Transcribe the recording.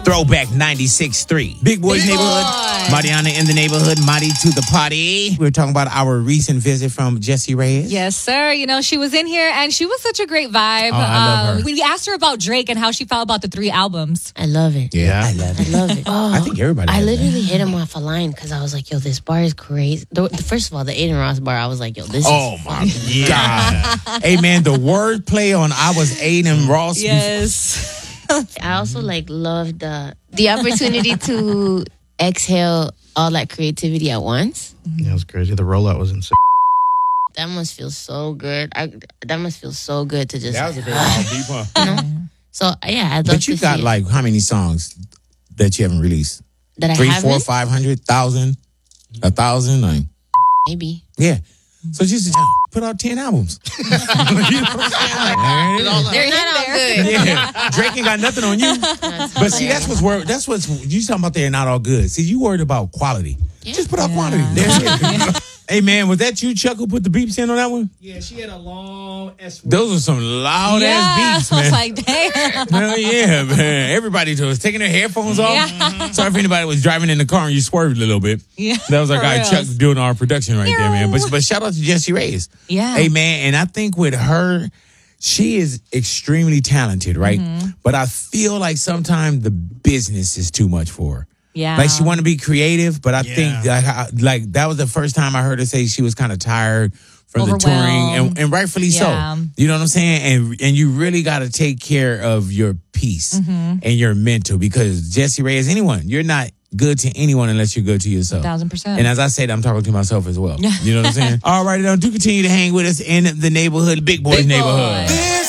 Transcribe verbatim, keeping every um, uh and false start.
Throwback ninety-six point three. Big Boys Big Neighborhood. Boy. Mariana in the neighborhood. Marty to the party. We were talking about our recent visit from Jessie Reyes. Yes, sir. You know, she was in here and she was such a great vibe. Oh, I love her. We asked her about Drake and how she felt about the three albums. I love it. Yeah, I love I it. love it. Oh, I think everybody I has literally hit him off a line because I was like, yo, this bar is crazy. The, the, first of all, the Aiden Ross bar, I was like, yo, this Oh, is my God. Hey, man, the wordplay on I was Aiden Ross. Yes. I also like loved the the opportunity to exhale all that creativity at once. Yeah, it was crazy. The rollout was insane. That must feel so good. I, that must feel so good to just. That was a bit all deep, huh? You know? So yeah, I'd love But you to got see it. like how many songs that you haven't released? that I Three, haven't. four, five hundred, thousand, a thousand, like Maybe. yeah. So just put out ten albums. You know what I'm saying? Like, They're not all good. yeah, Drake ain't got nothing on you. But see, that's what's worried. That's what's you talking about. They're not all good. See, you worried about quality. Just put out quantity. That's it. Hey man, was that you, Chuck, who put the beeps in on that one? Yeah, she had a long S word. Those are some loud yeah. ass beats, I was man. like, damn. Hell yeah, man. Everybody was taking their headphones off. Yeah. Sorry if anybody was driving in the car and you swerved a little bit. Yeah, That was our for guy reals. Chuck doing our production right there, man. But but shout out to Jessie Reyes. Yeah. Hey man, and I think with her, she is extremely talented, right? Mm-hmm. But I feel like sometimes the business is too much for her. Yeah. Like she want to be creative, but I Yeah. think like, I- like that was the first time I heard her say she was kind of tired from the touring, Overwhelmed. and, and rightfully Yeah. so. You know what I'm saying? And and you really got to take care of your peace Mm-hmm. and your mental, because Jessie Reyes, anyone, you're not good to anyone unless you're good to yourself. Thousand percent. And as I said, I'm talking to myself as well. You know what I'm saying? All right, now do continue to hang with us in the neighborhood, Big Boys Big neighborhood. Boy.